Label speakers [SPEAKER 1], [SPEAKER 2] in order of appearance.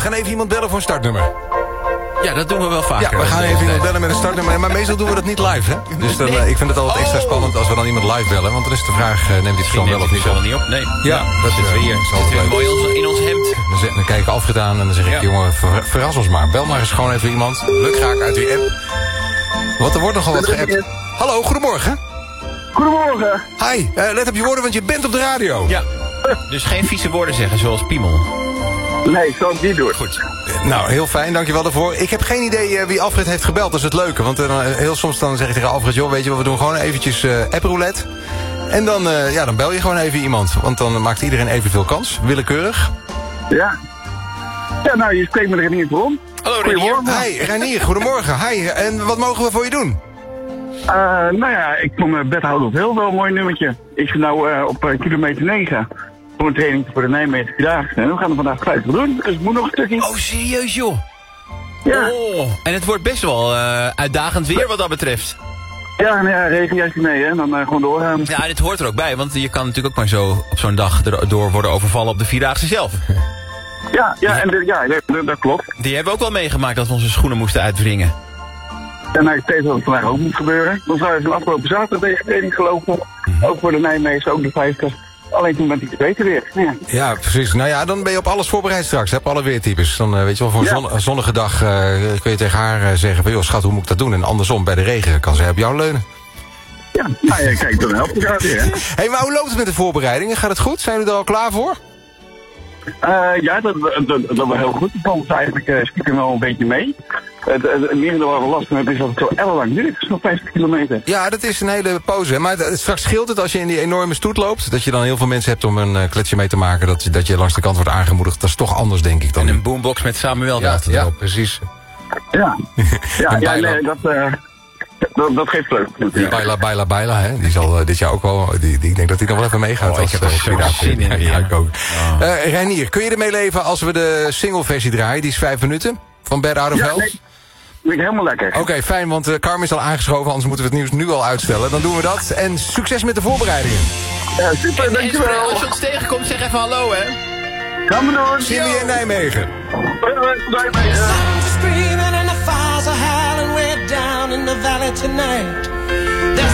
[SPEAKER 1] gaan even iemand bellen voor een startnummer.
[SPEAKER 2] Ja, dat doen we wel vaker.
[SPEAKER 1] Ja, we gaan even iemand bellen met een startnummer. Maar meestal doen we dat niet live, hè? Dus dan, ik vind het altijd extra spannend als we dan iemand live bellen. Want dan is de vraag, neemt die persoon wel of niet op?
[SPEAKER 2] Niet op? Nee.
[SPEAKER 1] Ja, dat
[SPEAKER 2] zitten we hier.
[SPEAKER 1] is altijd leuk.
[SPEAKER 2] Mooi in ons hemd.
[SPEAKER 1] Dan kijk ik afgedaan en dan zeg ik, jongen, verras ons maar. Bel maar eens gewoon even iemand. Lukt graag uit die app. Want er wordt nogal wat geappt. Hallo, goedemorgen.
[SPEAKER 3] Goedemorgen.
[SPEAKER 1] Hi, let op je woorden, want je bent op de radio.
[SPEAKER 2] Ja, dus geen vieze woorden zeggen, zoals piemel.
[SPEAKER 3] Nee, ik zal het niet doen.
[SPEAKER 2] Goed.
[SPEAKER 1] Nou, heel fijn, dankjewel daarvoor. Ik heb geen idee wie Alfred heeft gebeld, dat is het leuke. Want heel soms dan zeg ik tegen Alfred, joh, weet je wat, we doen gewoon eventjes approulette. En dan, dan bel je gewoon even iemand. Want dan maakt iedereen evenveel kans, willekeurig.
[SPEAKER 3] Ja. Ja, nou, je spreekt met Renier Bron.
[SPEAKER 2] Hallo Renier.
[SPEAKER 1] Hi, Renier, goedemorgen. Hi, en wat mogen we voor je doen?
[SPEAKER 3] Nou ja, ik vond Bedhouder op heel wel een mooi nummertje. Ik zit nou op kilometer 9 voor een training voor de Nijmegen Vierdaagse. En we gaan er vandaag 50 doen, dus ik moet nog een stukje.
[SPEAKER 2] Oh, serieus joh?
[SPEAKER 3] Ja.
[SPEAKER 2] Oh, en het wordt best wel uitdagend weer wat dat betreft.
[SPEAKER 3] Ja, nou ja, regen juist mee, hè. Dan gewoon doorgaan.
[SPEAKER 2] Ja, dit hoort er ook bij, want je kan natuurlijk ook maar zo op zo'n dag door worden overvallen op de Vierdaagse zelf.
[SPEAKER 3] Ja, dat klopt.
[SPEAKER 2] Die hebben we ook wel meegemaakt dat we onze schoenen moesten uitwringen.
[SPEAKER 3] En nou, ik weet dat het vandaag ook moet gebeuren. Dan zou je van afgelopen zaterdag deze training gelopen. Ook voor de Nijmeegse, ook de 50. Alleen toen bent hij beter weer. Ja.
[SPEAKER 1] Ja, precies. Nou ja, dan ben je op alles voorbereid straks. Hè, op alle weertypes. Dan weet je wel, voor een zonnige dag kun je tegen haar zeggen van, joh schat, hoe moet ik dat doen? En andersom, bij de regen kan zij op jou leunen.
[SPEAKER 3] Ja, nou ja, kijk, dan helpt het weer. Hè?
[SPEAKER 1] Hey, maar hoe loopt het met de voorbereidingen? Gaat het goed? Zijn jullie er al klaar voor?
[SPEAKER 3] Ja, dat was heel goed. Het valt eigenlijk stiekem wel een beetje mee. Het enige wat we last van hebben is dat het zo ellenlang duurt. Het is nog 50 kilometer.
[SPEAKER 1] Ja, dat is een hele pauze. Hè? Maar straks scheelt het als je in die enorme stoet loopt. Dat je dan heel veel mensen hebt om een kletsje mee te maken. Dat je langs de kant wordt aangemoedigd. Dat is toch anders, denk ik. Dan
[SPEAKER 2] En een boombox met Samuel
[SPEAKER 1] ja,
[SPEAKER 2] erop.
[SPEAKER 1] Ja, precies.
[SPEAKER 3] Ja, nee, dat geeft leuk.
[SPEAKER 1] Die Baila, hè? Die zal dit jaar ook wel... Ik denk dat hij nog wel even meegaat.
[SPEAKER 2] Ik heb er zo zin in.
[SPEAKER 1] Ja, ik ook.
[SPEAKER 2] Oh.
[SPEAKER 1] Reinier, kun je ermee leven als we de single versie draaien? Die is 5 minuten. Van Bad Out of Hell.
[SPEAKER 3] Nee, vind ik helemaal lekker.
[SPEAKER 1] Oké, fijn, want Carmen is al aangeschoven. Anders moeten we het nieuws nu al uitstellen. Dan doen we dat. En succes met de voorbereidingen.
[SPEAKER 3] Ja, super, dankjewel.
[SPEAKER 2] Als je ons tegenkomt, zeg even hallo, hè.
[SPEAKER 3] Gaan we doen.
[SPEAKER 1] Zien we je in Nijmegen.
[SPEAKER 3] Nijmegen.
[SPEAKER 4] Screaming and the fires are howling way down in the valley tonight. There's